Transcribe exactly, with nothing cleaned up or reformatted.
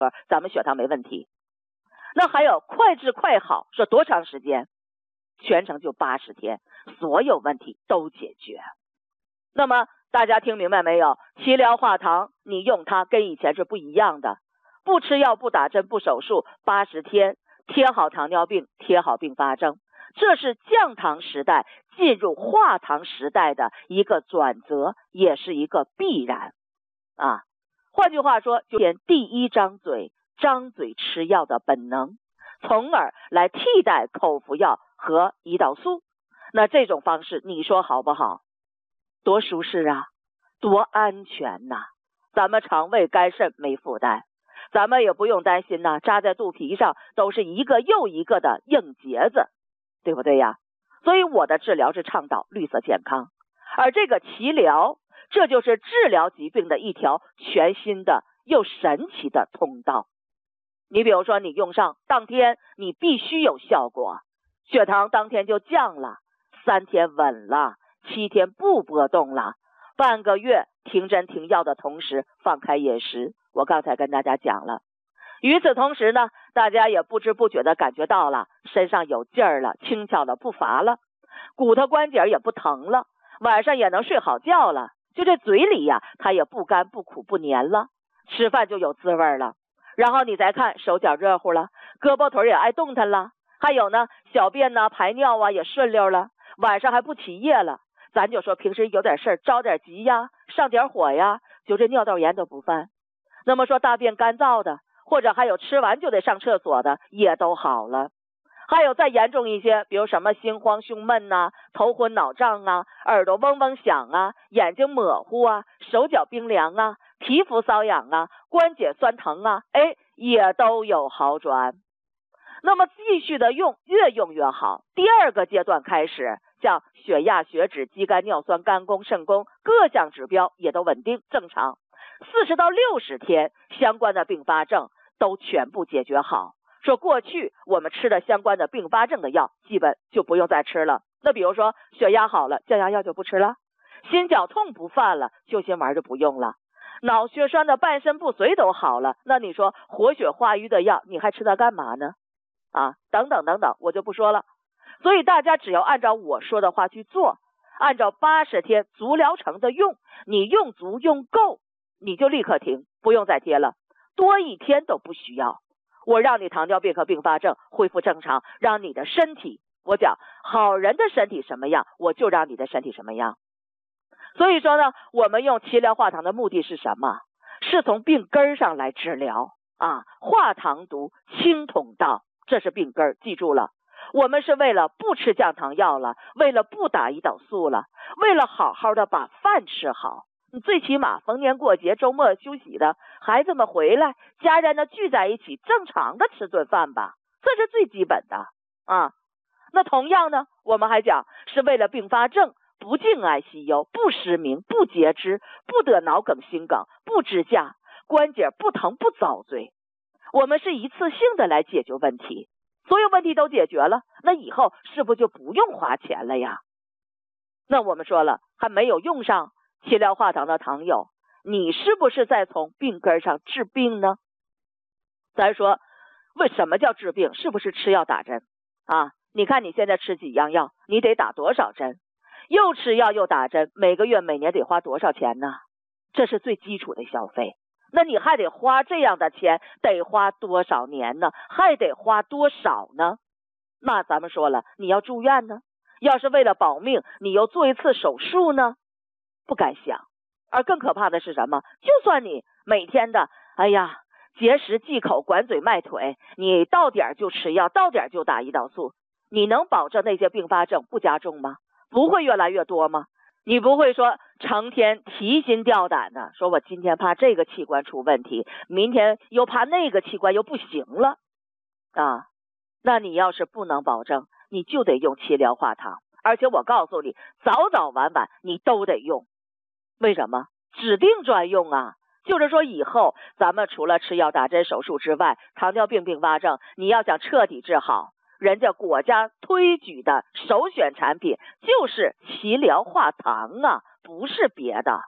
咱们血糖没问题。那还有快治快好，说多长时间？全程就八十天，所有问题都解决。那么大家听明白没有？齐疗化糖，你用它跟以前是不一样的，不吃药、不打针、不手术，八十天贴好糖尿病，贴好并发症。这是降糖时代进入化糖时代的一个转折，也是一个必然啊。换句话说，就变第一张嘴张嘴吃药的本能，从而来替代口服药和胰岛素。那这种方式你说好不好？多舒适啊，多安全呐、啊！咱们肠胃肝肾没负担，咱们也不用担心呐、啊，扎在肚皮上都是一个又一个的硬结子，对不对呀？所以我的治疗是倡导绿色健康，而这个齐疗，这就是治疗疾病的一条全新的又神奇的通道。你比如说你用上当天你必须有效果，血糖当天就降了，三天稳了，七天不波动了，半个月停针停药的同时放开饮食，我刚才跟大家讲了。与此同时呢，大家也不知不觉的感觉到了身上有劲儿了，轻巧了，不乏了，骨头关节也不疼了，晚上也能睡好觉了，就这嘴里呀，它也不干不苦不黏了，吃饭就有滋味了。然后你再看手脚热乎了，胳膊腿也爱动弹了，还有呢小便呢排尿啊也顺溜了，晚上还不起夜了。咱就说平时有点事儿着点急呀，上点火呀，就这尿道炎都不犯。那么说大便干燥的，或者还有吃完就得上厕所的，也都好了。还有再严重一些，比如什么心慌胸闷呐、啊、头昏脑胀啊、耳朵嗡嗡响啊、眼睛模糊啊、手脚冰凉啊、皮肤瘙痒啊、关节酸疼啊，哎，也都有好转。那么继续的用，越用越好。第二个阶段开始，像血压、血脂、肌酐、尿酸、肝功、肾功各项指标也都稳定正常，四十到六十天相关的并发症都全部解决好。说过去我们吃的相关的并发症的药基本就不用再吃了，那比如说血压好了，降压药就不吃了，心绞痛不犯了，救心丸就不用了，脑血栓的半身不遂都好了，那你说活血化瘀的药你还吃它干嘛呢？啊，等等等等，我就不说了。所以大家只要按照我说的话去做，按照八十天足疗程的用，你用足用够，你就立刻停，不用再贴了，多一天都不需要。我让你糖尿病和并发症恢复正常，让你的身体，我讲好人的身体什么样，我就让你的身体什么样。所以说呢，我们用齐疗化糖的目的是什么？是从病根上来治疗啊，化糖毒，清统道，这是病根，记住了。我们是为了不吃降糖药了，为了不打胰岛素了，为了好好的把饭吃好。你最起码逢年过节周末休息的孩子们回来，家人呢聚在一起，正常的吃顿饭吧，这是最基本的啊。那同样呢，我们还讲是为了并发症，不进 I C U， 不失明，不截肢，不得脑梗心梗，不支架，关节不疼不遭罪。我们是一次性的来解决问题，所有问题都解决了，那以后是不是就不用花钱了呀？那我们说了，还没有用上齐疗化糖的糖友，你是不是在从病根上治病呢？咱说为什么叫治病？是不是吃药打针啊？你看你现在吃几样药，你得打多少针？又吃药又打针，每个月每年得花多少钱呢？这是最基础的消费。那你还得花这样的钱，得花多少年呢？还得花多少呢？那咱们说了，你要住院呢？要是为了保命，你又做一次手术呢？不敢想。而更可怕的是什么？就算你每天的哎呀节食忌口管嘴迈腿，你到点就吃药，到点就打胰岛素，你能保证那些并发症不加重吗？不会越来越多吗？你不会说成天提心吊胆的，说我今天怕这个器官出问题，明天又怕那个器官又不行了啊？那你要是不能保证，你就得用齐疗化糖，而且我告诉你，早早晚晚你都得用。为什么？指定专用啊！就是说以后咱们除了吃药打针手术之外，糖尿病并发症你要想彻底治好，人家国家推举的首选产品就是齐疗化糖啊，不是别的。